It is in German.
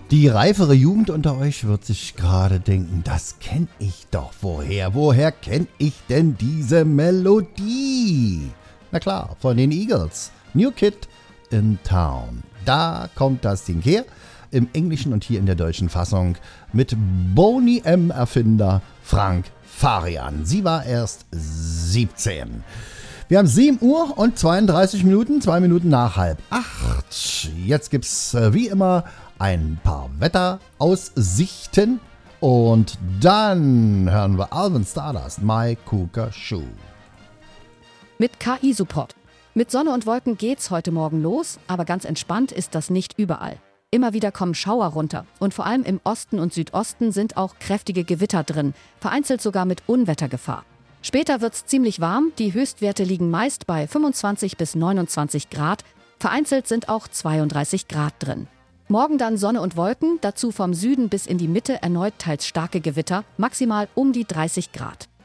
Die reifere Jugend unter euch wird sich gerade denken, das kenn ich doch woher. Woher kenn ich denn diese Melodie? Na klar, von den Eagles. New Kid in Town. Da kommt das Ding her. Im Englischen und hier in der deutschen Fassung mit Boney M. Erfinder Frank Farian. Sie war erst 17. Wir haben 7 Uhr und 32 Minuten, 2 Minuten nach 7:30. Jetzt gibt's wie immer ein paar Wetteraussichten und dann hören wir Alvin Stardust, My Cougar Shoe. Mit KI-Support. Mit Sonne und Wolken geht's heute Morgen los, aber ganz entspannt ist das nicht überall. Immer wieder kommen Schauer runter und vor allem im Osten und Südosten sind auch kräftige Gewitter drin, vereinzelt sogar mit Unwettergefahr. Später wird's ziemlich warm, die Höchstwerte liegen meist bei 25 bis 29 Grad, vereinzelt sind auch 32 Grad drin. Morgen dann Sonne und Wolken, dazu vom Süden bis in die Mitte erneut teils starke Gewitter, maximal um die 30 Grad.